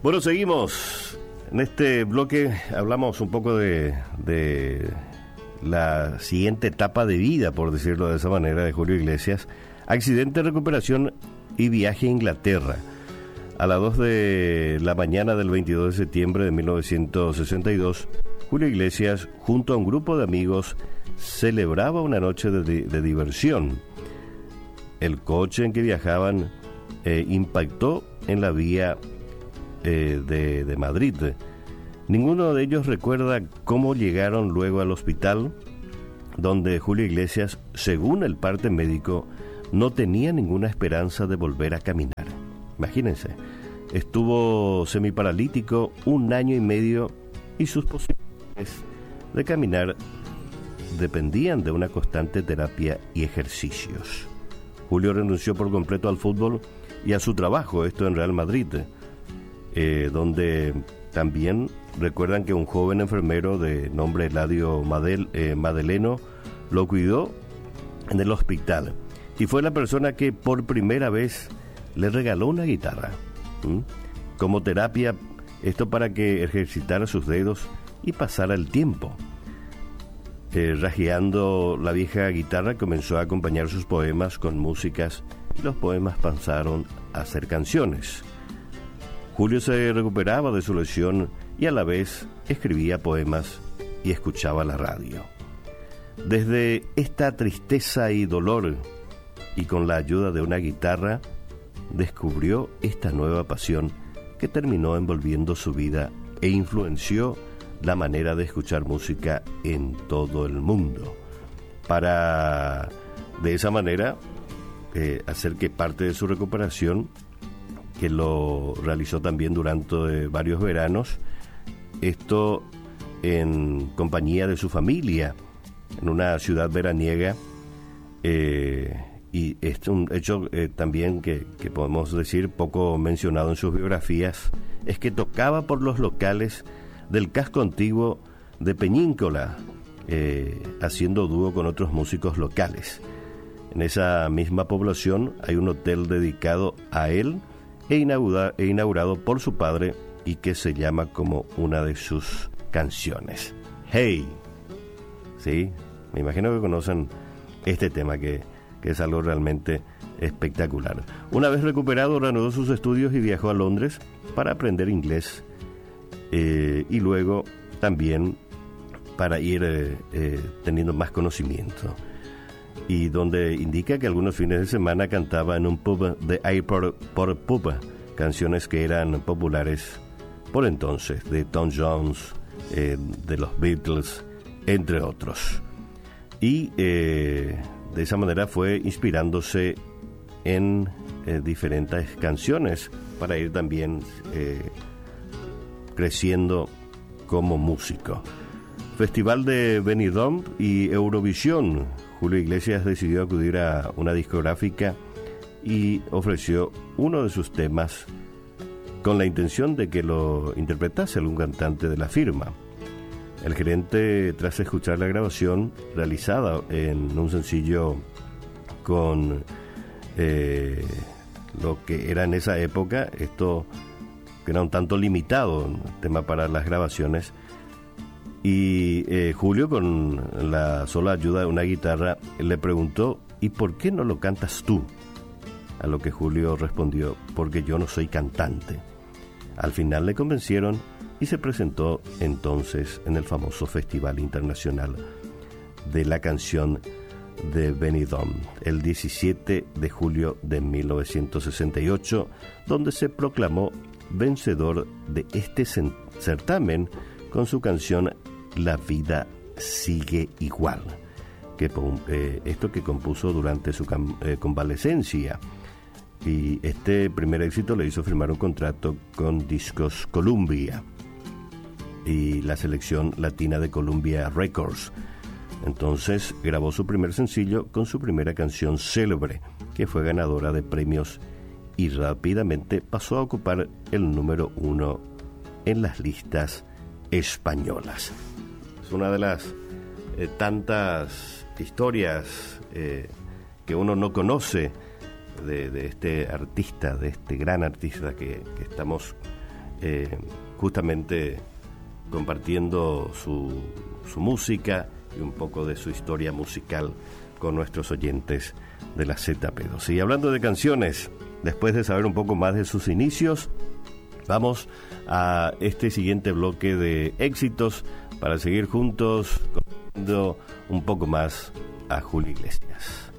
Bueno, seguimos. En este bloque hablamos un poco de la siguiente etapa de vida, por decirlo de esa manera, de Julio Iglesias. Accidente, recuperación y viaje a Inglaterra. A las 2 de la mañana del 22 de septiembre de 1962, Julio Iglesias, junto a un grupo de amigos, celebraba una noche de diversión. El coche en que viajaban impactó en la vía de Madrid. Ninguno de ellos recuerda cómo llegaron luego al hospital, donde Julio Iglesias, según el parte médico, no tenía ninguna esperanza de volver a caminar. Imagínense, estuvo semiparalítico 1 año y medio y sus posibilidades de caminar dependían de una constante terapia y ejercicios. Julio renunció por completo al fútbol y a su trabajo, esto en Real Madrid, donde también recuerdan que un joven enfermero de nombre Eladio Madeleno lo cuidó en el hospital y fue la persona que por primera vez le regaló una guitarra como terapia, esto para que ejercitara sus dedos y pasara el tiempo. Rasgueando la vieja guitarra, comenzó a acompañar sus poemas con músicas y los poemas pasaron a ser canciones. Julio se recuperaba de su lesión y a la vez escribía poemas y escuchaba la radio. Desde esta tristeza y dolor, y con la ayuda de una guitarra, descubrió esta nueva pasión que terminó envolviendo su vida e influenció la manera de escuchar música en todo el mundo, para de esa manera hacer que parte de su recuperación, que lo realizó también durante varios veranos, esto en compañía de su familia, en una ciudad veraniega, y es un hecho también que podemos decir poco mencionado en sus biografías, es que tocaba por los locales del casco antiguo de Peñíscola, haciendo dúo con otros músicos locales. En esa misma población hay un hotel dedicado a él inaugurado por su padre y que se llama como una de sus canciones. Hey, sí, me imagino que conocen este tema que es algo realmente espectacular. Una vez recuperado, reanudó sus estudios y viajó a Londres para aprender inglés, y luego también para ir teniendo más conocimiento, y donde indica que algunos fines de semana cantaba en un pub de Airport Pub canciones que eran populares por entonces, de Tom Jones, de los Beatles, entre otros. Y de esa manera fue inspirándose en diferentes canciones para ir también creciendo como músico. Festival de Benidorm y Eurovisión. Julio Iglesias decidió acudir a una discográfica y ofreció uno de sus temas con la intención de que lo interpretase algún cantante de la firma. El gerente, tras escuchar la grabación realizada en un sencillo con lo que era en esa época, esto que era un tanto limitado, un tema para las grabaciones, y Julio, con la sola ayuda de una guitarra, le preguntó: ¿y por qué no lo cantas tú? A lo que Julio respondió: porque yo no soy cantante. Al final le convencieron y se presentó entonces en el famoso Festival Internacional de la Canción de Benidorm, el 17 de julio de 1968, donde se proclamó vencedor de este certamen con su canción La vida sigue igual, esto que compuso durante su convalecencia. Y este primer éxito le hizo firmar un contrato con Discos Columbia y la selección latina de Columbia Records. Entonces grabó su primer sencillo con su primera canción célebre, que fue ganadora de premios, y rápidamente pasó a ocupar el número 1 en las listas españolas. Es una de las tantas historias que uno no conoce de este artista, de este gran artista que estamos justamente compartiendo su música y un poco de su historia musical con nuestros oyentes de la ZP2. Y hablando de canciones, después de saber un poco más de sus inicios, vamos a este siguiente bloque de éxitos para seguir juntos conociendo un poco más a Julio Iglesias.